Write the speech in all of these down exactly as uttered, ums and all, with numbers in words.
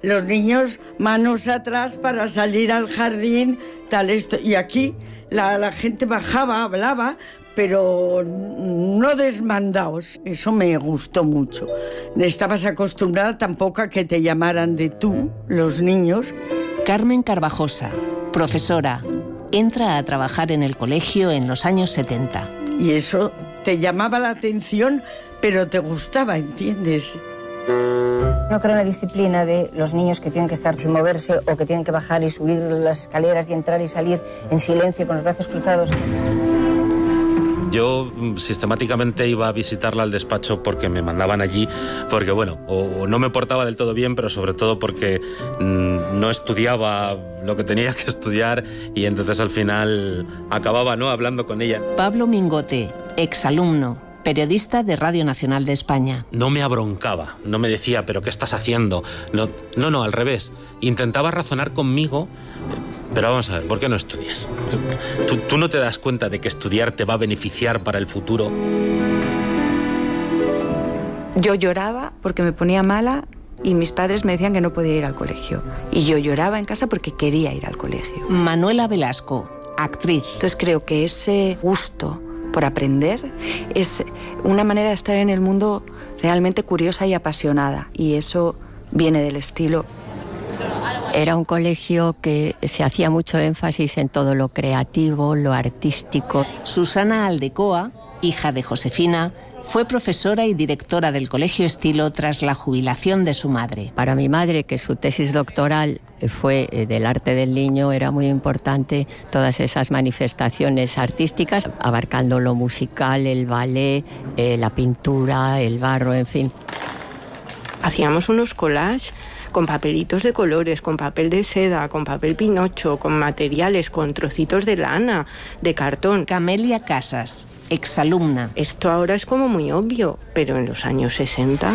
los niños manos atrás para salir al jardín, tal esto. Y aquí la, la gente bajaba, hablaba, pero no desmandaos. Eso me gustó mucho. Estabas acostumbrada tampoco a que te llamaran de tú, los niños. Carmen Carvajosa, profesora, entra a trabajar en el colegio en los años setenta. Y eso te llamaba la atención, pero te gustaba, ¿entiendes? No creo en la disciplina de los niños que tienen que estar sin moverse o que tienen que bajar y subir las escaleras y entrar y salir en silencio con los brazos cruzados. Yo sistemáticamente iba a visitarla al despacho porque me mandaban allí, porque bueno, o no me portaba del todo bien, pero sobre todo porque mmm, no estudiaba lo que tenía que estudiar y entonces al final acababa, ¿no?, hablando con ella. Pablo Mingote, exalumno, periodista de Radio Nacional de España. No me abroncaba, no me decía, ¿pero qué estás haciendo? No, no, no, al revés. Intentaba razonar conmigo, pero vamos a ver, ¿por qué no estudias? ¿Tú, tú no te das cuenta de que estudiar te va a beneficiar para el futuro? Yo lloraba porque me ponía mala y mis padres me decían que no podía ir al colegio. Y yo lloraba en casa porque quería ir al colegio. Manuela Velasco, actriz. Entonces creo que ese gusto por aprender es una manera de estar en el mundo realmente curiosa y apasionada, y eso viene del estilo. Era un colegio que se hacía mucho énfasis en todo lo creativo, lo artístico. Susana Aldecoa, hija de Josefina, fue profesora y directora del Colegio Estilo tras la jubilación de su madre. Para mi madre, que su tesis doctoral fue del arte del niño, era muy importante todas esas manifestaciones artísticas, abarcando lo musical, el ballet, eh, la pintura, el barro, en fin. Hacíamos unos collages con papelitos de colores, con papel de seda, con papel pinocho, con materiales, con trocitos de lana, de cartón. Camelia Casas, exalumna. Esto ahora es como muy obvio, pero en los años sesenta...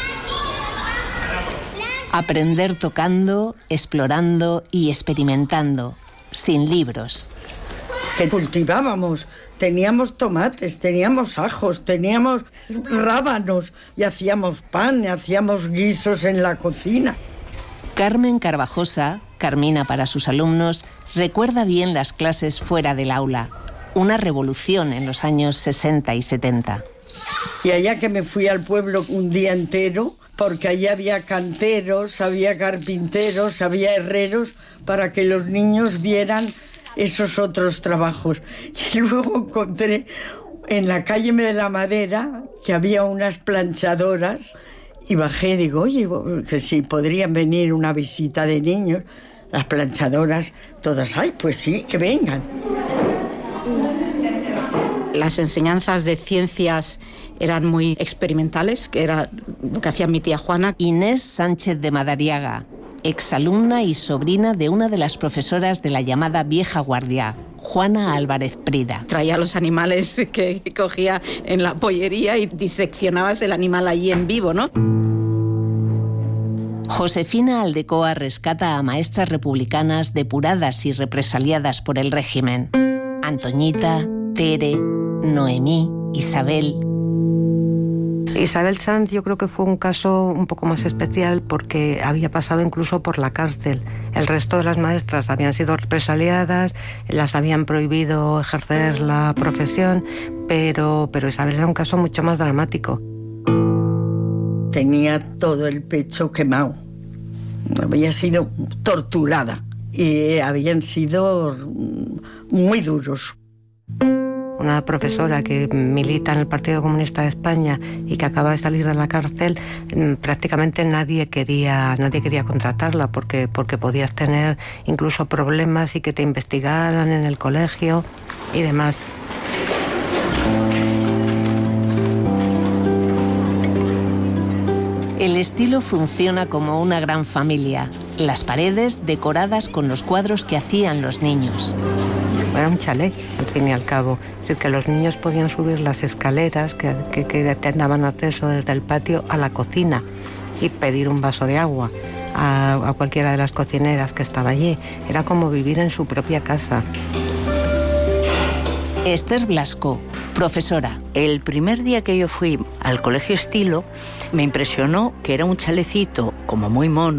Aprender tocando, explorando y experimentando, sin libros. Que cultivábamos, teníamos tomates, teníamos ajos, teníamos rábanos y hacíamos pan, y hacíamos guisos en la cocina. Carmen Carvajosa, Carmina para sus alumnos, recuerda bien las clases fuera del aula. Una revolución en los años sesenta y setenta. Y allá que me fui al pueblo un día entero, porque allí había canteros, había carpinteros, había herreros, para que los niños vieran esos otros trabajos. Y luego encontré en la calle de la Madera que había unas planchadoras y bajé y digo, oye, que si podrían venir una visita de niños. Las planchadoras, todas, ay, pues sí, que vengan. Las enseñanzas de ciencias eran muy experimentales, que era lo que hacía mi tía Juana. Inés Sánchez de Madariaga, exalumna y sobrina de una de las profesoras de la llamada vieja guardia, Juana Álvarez Prida. Traía los animales que cogía en la pollería y diseccionabas el animal allí en vivo, ¿no? Josefina Aldecoa rescata a maestras republicanas depuradas y represaliadas por el régimen. Antoñita, Tere, Noemí, Isabel. Isabel Sanz yo creo que fue un caso un poco más especial porque había pasado incluso por la cárcel. El resto de las maestras habían sido represaliadas, las habían prohibido ejercer la profesión, pero, pero Isabel era un caso mucho más dramático. Tenía todo el pecho quemado. Había sido torturada y habían sido muy duros. Una profesora que milita en el Partido Comunista de España y que acaba de salir de la cárcel, prácticamente nadie quería, nadie quería contratarla porque, porque podías tener incluso problemas y que te investigaran en el colegio y demás. El Estilo funciona como una gran familia. Las paredes decoradas con los cuadros que hacían los niños. Era un chalet, al fin y al cabo. Es decir, que los niños podían subir las escaleras que, que, que te daban acceso desde el patio a la cocina y pedir un vaso de agua a, a cualquiera de las cocineras que estaba allí. Era como vivir en su propia casa. Esther Blasco, profesora. El primer día que yo fui al Colegio Estilo me impresionó que era un chalecito como muy mono,